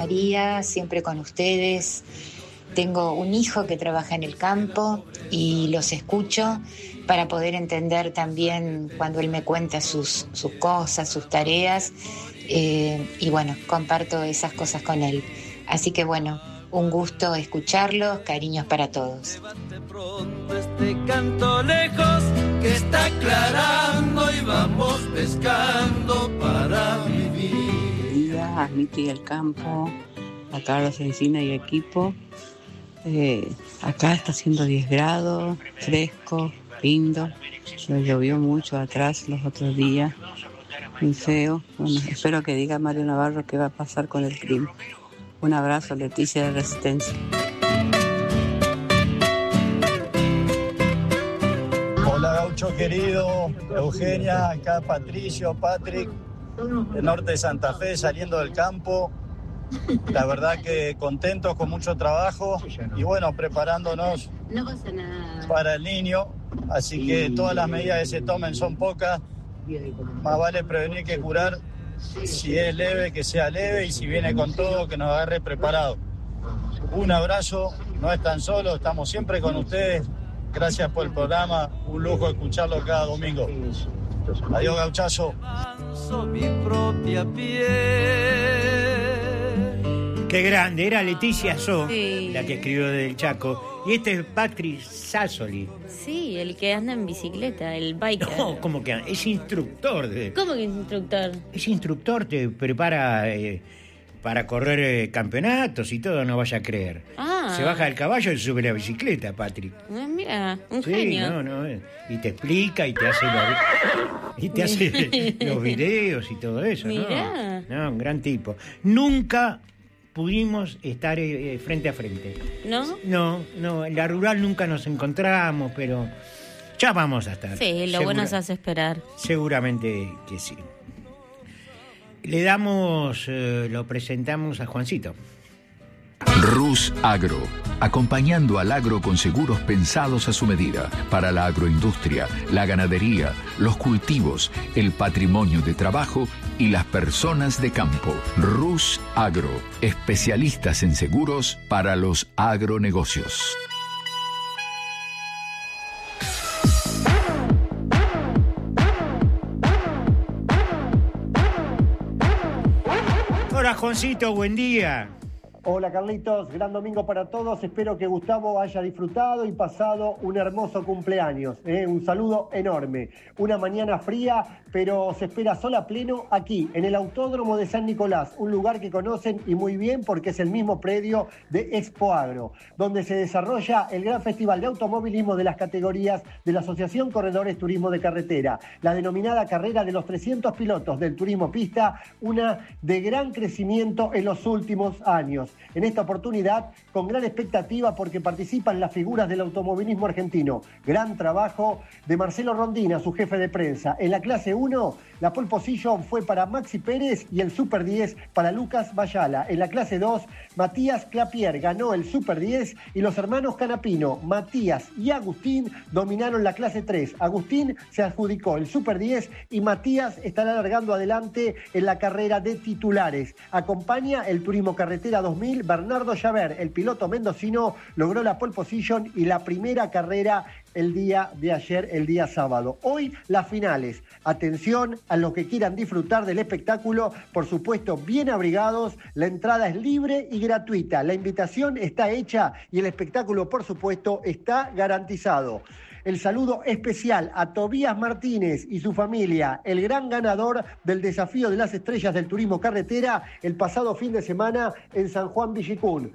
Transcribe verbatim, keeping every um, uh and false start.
María, siempre con ustedes. Tengo un hijo que trabaja en el campo y los escucho para poder entender también cuando él me cuenta sus, sus cosas, sus tareas, eh, y bueno, comparto esas cosas con él. Así que bueno, un gusto escucharlos, cariños para todos. Este canto lejos que está aclarando y vamos pescando para vivir. Día, Anita y el campo, a Carlos Encina y equipo. Eh, acá está haciendo diez grados, fresco, lindo. Nos llovió mucho atrás los otros días, muy feo. Bueno, espero que diga Mario Navarro qué va a pasar con el clima. Un abrazo, Leticia de Resistencia. Hola Gaucho querido, Eugenia, acá Patricio, Patrick, del norte de Santa Fe, saliendo del campo. La verdad que contentos, con mucho trabajo y bueno, preparándonos para el niño. Así que todas las medidas que se tomen son pocas. Más vale prevenir que curar. Si es leve, que sea leve, y si viene con todo, que nos agarre preparado. Un abrazo, no están solos, estamos siempre con ustedes. Gracias por el programa, un lujo escucharlo cada domingo. Adiós, gauchazo. Mi propia piel. Qué grande, era Leticia So, Sí. la que escribió del Chaco. Y este es Patrick Sassoli. Sí, el que anda en bicicleta, el biker. No, como que es instructor. De, ¿Cómo que es instructor? es instructor, te prepara eh, para correr eh, campeonatos y todo, no vaya a creer. Ah. Se baja del caballo y sube la bicicleta, Patrick. Ah, mira, un Sí, genio. no, no, eh, y te explica y te hace los, y te hace los videos y todo eso, ¿no? Mirá. No, un gran tipo. Nunca pudimos estar eh, frente a frente. ¿No? No, no, en la rural nunca nos encontramos, pero ya vamos a estar. Sí, lo Segura- bueno se hace esperar. Seguramente que sí. Le damos, eh, lo presentamos a Juancito. Rus Agro, acompañando al agro con seguros pensados a su medida, para la agroindustria, la ganadería, los cultivos, el patrimonio de trabajo y las personas de campo. Rus Agro, especialistas en seguros para los agronegocios. Hola, Juancito, buen día. Hola Carlitos, gran domingo para todos. Espero que Gustavo haya disfrutado y pasado un hermoso cumpleaños. ¿eh? Un saludo enorme. Una mañana fría, pero se espera sol a pleno aquí, en el Autódromo de San Nicolás, un lugar que conocen y muy bien porque es el mismo predio de Expo Agro, donde se desarrolla el gran festival de automovilismo de las categorías de la Asociación Corredores Turismo de Carretera, la denominada carrera de los trescientos pilotos del turismo pista, una de gran crecimiento en los últimos años. En esta oportunidad, con gran expectativa porque participan las figuras del automovilismo argentino. Gran trabajo de Marcelo Rondina, su jefe de prensa. En la clase uno, la pole position fue para Maxi Pérez y el Super diez para Lucas Bayala. En la clase dos, Matías Clapier ganó el Super diez y los hermanos Canapino, Matías y Agustín dominaron la clase tres. Agustín se adjudicó el Super diez y Matías estará largando adelante en la carrera de titulares. Acompaña el Turismo Carretera dos mil, Bernardo Llaver, el piloto mendocino, logró la pole position y la primera carrera el día de ayer, el día sábado. Hoy las finales. Atención a los que quieran disfrutar del espectáculo, por supuesto bien abrigados, la entrada es libre y gratuita, la invitación está hecha y el espectáculo por supuesto está garantizado. El saludo especial a Tobías Martínez y su familia, el gran ganador del desafío de las estrellas del turismo carretera el pasado fin de semana en San Juan Villicún.